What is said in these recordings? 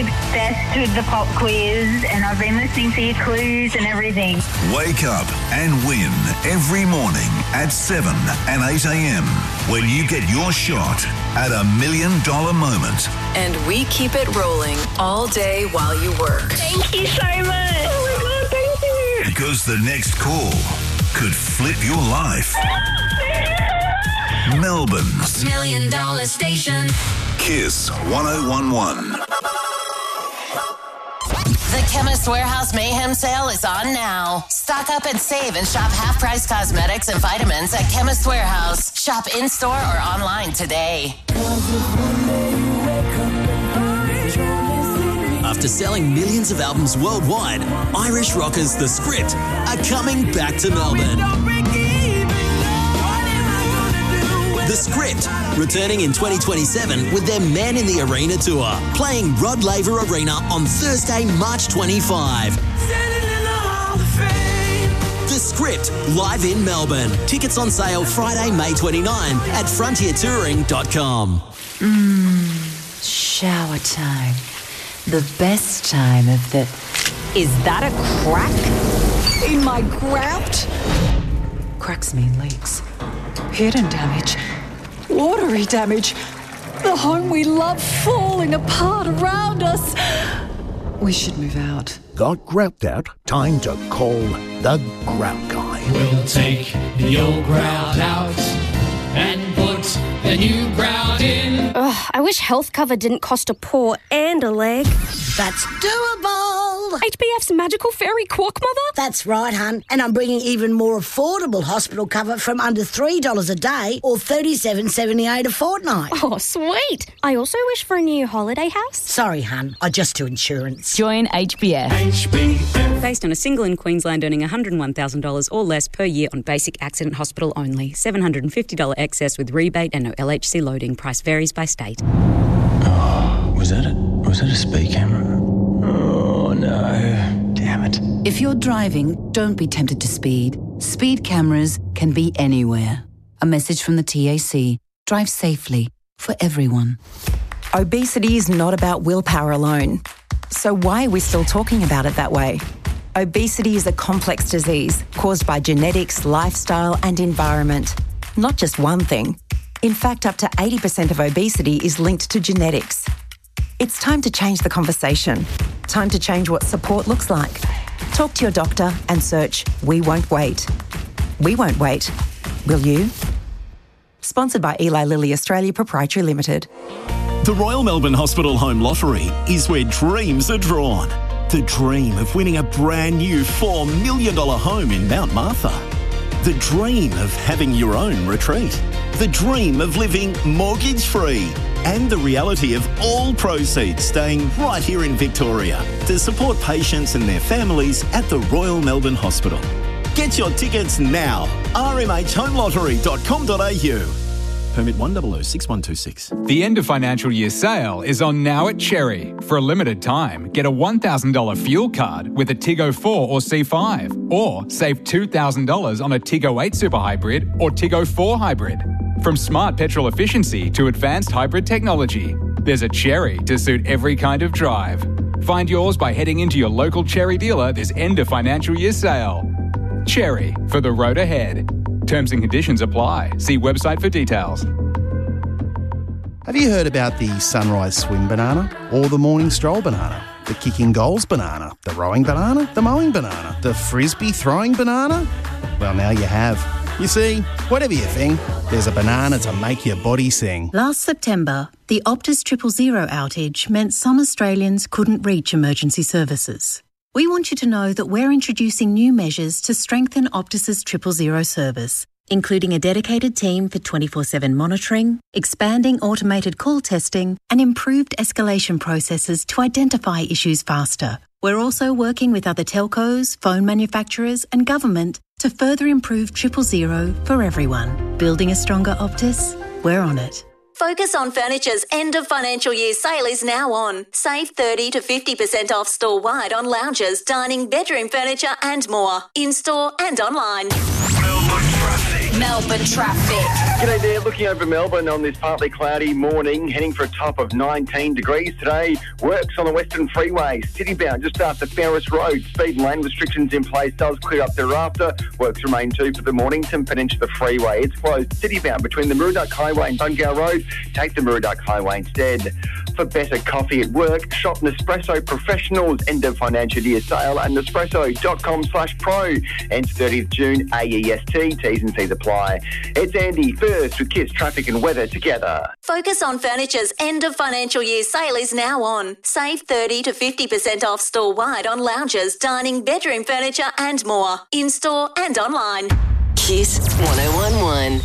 obsessed with the pop quiz, and I've been listening to your clues and everything. Wake up and win every morning at 7 and 8 a.m. when you get your shot at $1 million moment. And we keep it rolling all day while you work. Thank you so much. Oh my God, thank you. Because the next call could flip your life. Melbourne's $1 Million Station. Kiss 1011. The Chemist Warehouse Mayhem Sale is on now. Stock up and save and shop half-price cosmetics and vitamins at Chemist Warehouse. Shop in-store or online today. After selling millions of albums worldwide, Irish rockers The Script are coming back to Melbourne. The Script, returning in 2027 with their Man in the Arena tour, playing Rod Laver Arena on Thursday, March 25. The Script, live in Melbourne. Tickets on sale Friday, May 29 at frontiertouring.com. Shower time. The best time of the... Is that a crack in my grout? Cracks mean leaks. Hidden damage. Watery damage. The home we love falling apart around us. We should move out. Got grout out? Time to call the Grout Guy. We'll take the old grout out and put the new grout in. Ugh, I wish health cover didn't cost a paw and a leg. That's doable. HBF's magical fairy quack mother? That's right, hun. And I'm bringing even more affordable hospital cover from under $3 a day or $37.78 a fortnight. Oh, sweet. I also wish for a new holiday house. Sorry, hun. I just do insurance. Join HBF. HBF. Based on a single in Queensland earning $101,000 or less per year on basic accident hospital only. $750 excess with rebate and no LHC loading. Price varies by state. Oh, was that a speed camera? Oh, no. Damn it. If you're driving, don't be tempted to speed. Speed cameras can be anywhere. A message from the TAC. Drive safely for everyone. Obesity is not about willpower alone. So why are we still talking about it that way? Obesity is a complex disease caused by genetics, lifestyle, and environment. Not just one thing. In fact, up to 80% of obesity is linked to genetics. It's time to change the conversation. Time to change what support looks like. Talk to your doctor and search We Won't Wait. We won't wait. Will you? Sponsored by Eli Lilly Australia Proprietary Limited. The Royal Melbourne Hospital Home Lottery is where dreams are drawn. The dream of winning a brand new $4 million home in Mount Martha. The dream of having your own retreat. The dream of living mortgage-free. And the reality of all proceeds staying right here in Victoria to support patients and their families at the Royal Melbourne Hospital. Get your tickets now. rmhhomelottery.com.au. Permit 1006126. The end of financial year sale is on now at Cherry. For a limited time, get a $1,000 fuel card with a Tiggo 4 or C5, or save $2,000 on a Tiggo 8 Super Hybrid or Tiggo 4 Hybrid. From smart petrol efficiency to advanced hybrid technology, there's a Cherry to suit every kind of drive. Find yours by heading into your local Cherry dealer this end of financial year sale. Cherry, for the road ahead. Terms and conditions apply. See website for details. Have you heard about the sunrise swim banana or the morning stroll banana? The kicking goals banana, the rowing banana, the mowing banana, the frisbee throwing banana? Well, now you have. You see, whatever you think, there's a banana to make your body sing. Last September, the Optus 000 outage meant some Australians couldn't reach emergency services. We want you to know that we're introducing new measures to strengthen Optus's 000 service, including a dedicated team for 24/7 monitoring, expanding automated call testing, and improved escalation processes to identify issues faster. We're also working with other telcos, phone manufacturers, and government to further improve 000 for everyone. Building a stronger Optus? We're on it. Focus on Furniture's end of financial year sale is now on. Save 30 to 50% off store-wide on lounges, dining, bedroom furniture and more. In-store and online. Melbourne traffic. Melbourne traffic. G'day there, looking over Melbourne on this partly cloudy morning, heading for a top of 19 degrees today. Works on the Western Freeway, citybound just after Ferris Road. Speed and lane restrictions in place, does clear up thereafter. Works remain too for the Mornington Peninsula Freeway. It's closed citybound between the Murdoch Highway and Bungow Road. Take the Murdoch Highway instead. For better coffee at work, shop Nespresso Professionals end of financial year sale at nespresso.com/pro. Ends 30th June, AEST, T's and C's apply. It's Andy first with Kiss Traffic and Weather together. Focus on Furniture's end of financial year sale is now on. Save 30 to 50% off store-wide on lounges, dining, bedroom furniture and more. In-store and online. Kiss 1011.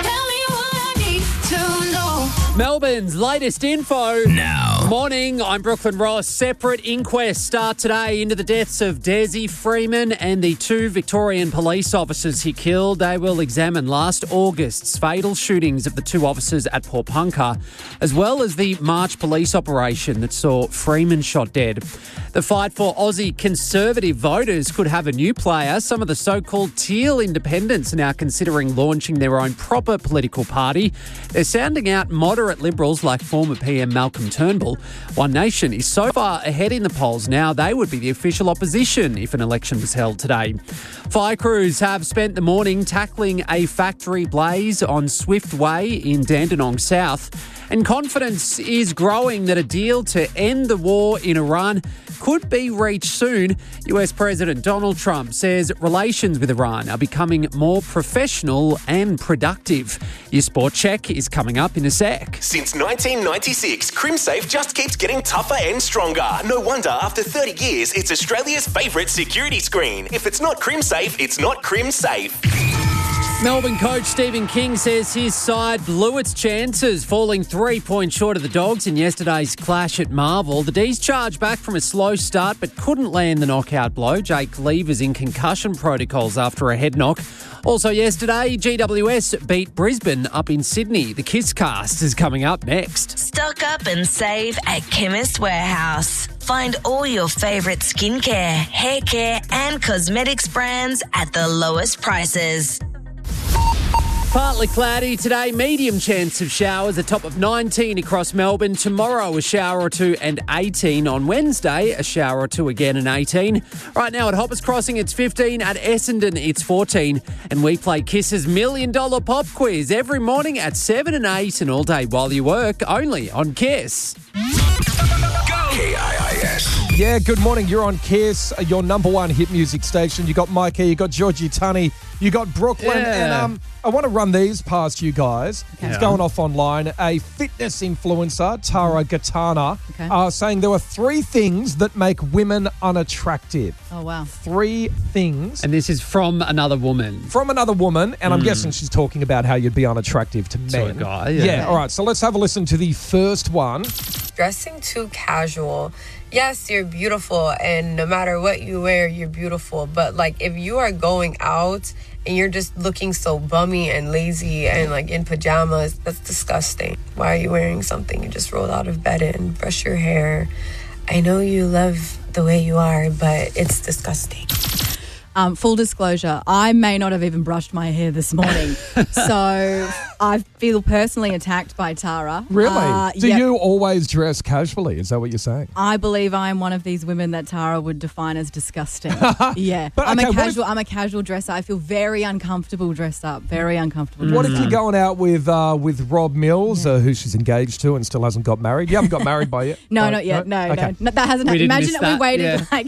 Melbourne's latest info. Now. Morning, I'm Brooklyn Ross. Separate inquests start today into the deaths of Desi Freeman and the 2 Victorian police officers he killed. They will examine last August's fatal shootings of the 2 officers at Pawnpukka, as well as the March police operation that saw Freeman shot dead. The fight for Aussie Conservative voters could have a new player. Some of the so-called teal independents are now considering launching their own proper political party. They're sounding out moderate Liberals like former PM Malcolm Turnbull. One Nation is so far ahead in the polls now they would be the official opposition if an election was held today. Fire crews have spent the morning tackling a factory blaze on Swift Way in Dandenong South, and confidence is growing that a deal to end the war in Iran could be reached soon. US President Donald Trump says relations with Iran are becoming more professional and productive. Your sport check is coming up in a sec. Since 1996, CrimSafe just keeps getting tougher and stronger. No wonder after 30 years, it's Australia's favourite security screen. If it's not CrimSafe, it's not CrimSafe. Melbourne coach Stephen King says his side blew its chances, falling 3 points short of the Dogs in yesterday's clash at Marvel. The D's charged back from a slow start but couldn't land the knockout blow. Jake Lever's in concussion protocols after a head knock. Also yesterday, GWS beat Brisbane up in Sydney. The Kiss Cast is coming up next. Stock up and save at Chemist Warehouse. Find all your favourite skincare, hair care and cosmetics brands at the lowest prices. Partly cloudy today, medium chance of showers, a top of 19 across Melbourne. Tomorrow, a shower or two and 18. On Wednesday, a shower or two again and 18. Right now at Hoppers Crossing, it's 15. At Essendon, it's 14. And we play Kiss's $1 Million Pop Quiz every morning at 7 and 8 and all day while you work, only on Kiss. KIIS. Yeah, good morning. You're on Kiss, your number one hit music station. You got Mikey, you got Georgie Tunney, you got Brooklyn, and I want to run these past you guys. Okay. It's going off online. A fitness influencer, Tara Gatana, saying there were 3 things that make women unattractive. Oh, wow. 3 things. And this is from another woman. From another woman, and I'm guessing she's talking about how you'd be unattractive to men. So a guy, yeah. All right, so let's have a listen to the first one. Dressing too casual. Yes, you're beautiful, and no matter what you wear, you're beautiful. But, like, if you are going out and you're just looking so bummy and lazy and, like, in pajamas, that's disgusting. Why are you wearing something? You just rolled out of bed and brush your hair. I know you love the way you are, but it's disgusting. Full disclosure, I may not have even brushed my hair this morning. So I feel personally attacked by Tara. Really? Do you always dress casually? Is that what you're saying? I believe I am one of these women that Tara would define as disgusting. Yeah. But I'm a casual dresser. I feel very uncomfortable dressed up. Very uncomfortable. What if you're going out with Rob Mills, who she's engaged to and still hasn't got married? You haven't got married by yet? No, not yet. No, that hasn't happened. Imagine that we waited like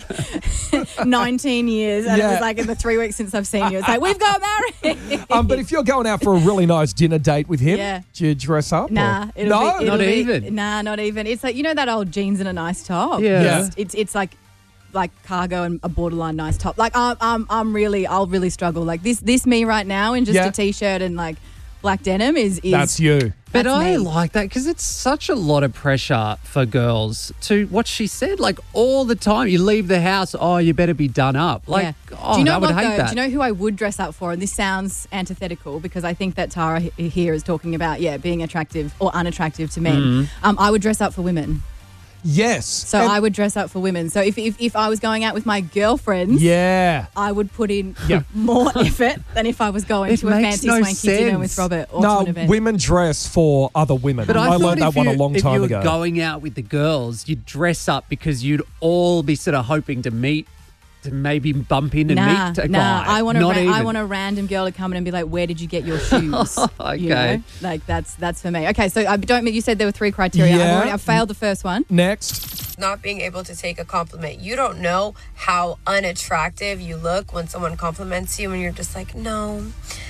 19 years and it was like in the 3 weeks since I've seen you. It's like, we've got married. But if you're going out for a really nice dinner date with him, do you dress up? Nah. Not even. Nah, not even. It's like, you know that old jeans and a nice top? Yeah. It's like cargo and a borderline nice top. Like I'll really struggle. Like this me right now in just a t-shirt and like black denim is that's you. But I like that because it's such a lot of pressure for girls to what she said, like all the time. You leave the house, you better be done up. Like, do you know I would hate that. Do you know who I would dress up for? And this sounds antithetical because I think that Tara here is talking about, being attractive or unattractive to men. I would dress up for women. Yes. So I would dress up for women. So if I was going out with my girlfriends, I would put in more effort than if I was going to a fancy swanky dinner with Robert or to an event. Women dress for other women. But I learned that one a long time ago. If you were going out with the girls, you'd dress up because you'd all be sort of hoping to maybe bump in and meet a guy. I want a random girl to come in and be like, "Where did you get your shoes?" Okay, you know? Like that's for me. Okay, so you said there were 3 criteria. Yeah. I failed the first one. Next, not being able to take a compliment. You don't know how unattractive you look when someone compliments you and you're just like, no,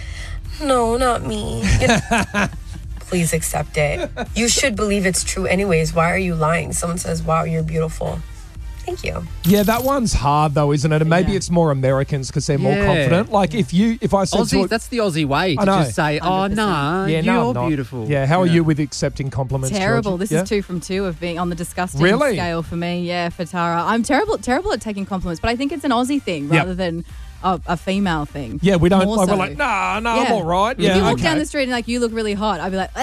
not me. Please accept it. You should believe it's true anyways. Why are you lying? Someone says, wow, you're beautiful. Thank you. Yeah, that one's hard though, isn't it? And maybe it's more Americans because they're more confident. Like if I said Aussie, that's the Aussie way to just say, 100%. "Oh no, you're beautiful." Yeah, how are you with accepting compliments? Terrible. Georgie? This is 2 from 2 of being on the disgusting scale for me. Yeah, for Tara, I'm terrible at taking compliments, but I think it's an Aussie thing rather than a female thing. Yeah, we don't. We're like, nah, I'm all right. Yeah, if you walk down the street and like you look really hot, I'd be like,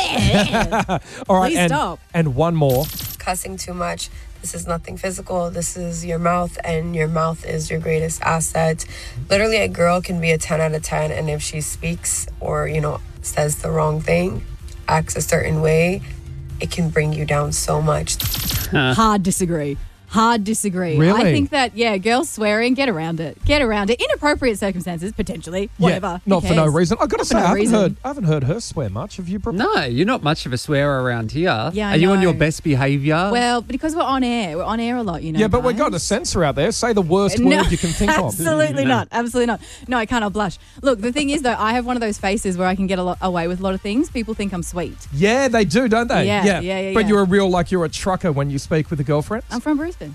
all right, please stop. And one more. Cussing too much. This is nothing physical. This is your mouth, and your mouth is your greatest asset. Literally, a girl can be a 10 out of 10, and if she speaks or, says the wrong thing, acts a certain way, it can bring you down so much. Hard disagree. Really? I think that, girls swearing, get around it. Inappropriate circumstances, potentially, whatever. Not for no reason. I've got to say, I haven't heard her swear much. Have you? No, you're not much of a swearer around here. Yeah, Are you on your best behaviour? Well, because we're on air. We're on air a lot, Yeah, but we've got a censor out there. Say the worst word you can think of. Absolutely not. Absolutely not. No, I can't. I'll blush. Look, the thing is, though, I have one of those faces where I can get away with a lot of things. People think I'm sweet. Yeah, they do, don't they? Yeah. But you're you're a trucker when you speak with a girlfriend? I'm from Brisbane,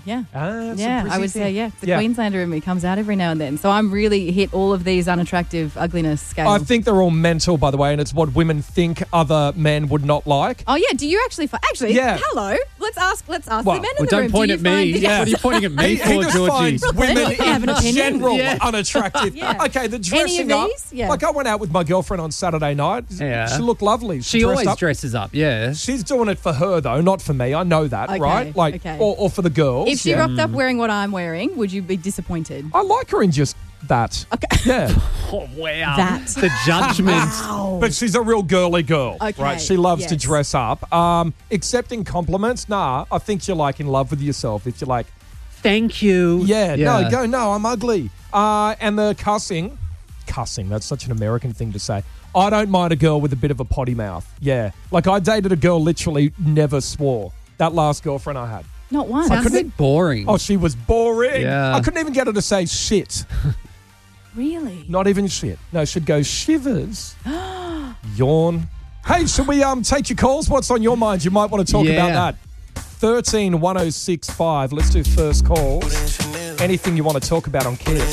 I would say, the Yeah. Queenslander in me comes out every now and then. So I'm really hit all of these unattractive ugliness scales. I think they're all mental, by the way, and it's what women think other men would not like. Oh yeah, do you actually? Hello. Let's ask the men in the room. Don't point at me. What are you pointing at me for, just Georgie? finds women in general unattractive. Yeah. Okay, the dressing up. Yeah. Like I went out with my girlfriend on Saturday night. Yeah. She looked lovely. She always dresses up. Yeah. She's doing it for her though, not for me. I know that, right? Like, or for the girls. If she rocked up wearing what I'm wearing, would you be disappointed? I like her in just that. Okay. Yeah. Oh, wow. That. The judgment. Wow. But she's a real girly girl, Okay, right? She loves to yes. dress up. Accepting compliments, nah. I think you're like in love with yourself. If you're like, thank you. Yeah. No, I'm ugly. And the cussing, that's such an American thing to say. I don't mind a girl with a bit of a potty mouth. Yeah. Like I dated a girl literally never swore. That last girlfriend I had. Not once. Sounds a bit boring. Oh, she was boring. Yeah. I couldn't even get her to say shit. Really? Not even shit. No, she'd go shivers. Yawn. Hey, should we take your calls? What's on your mind? You might want to talk about that. 13 1065. Let's do first calls. Anything you want to talk about on Kiss.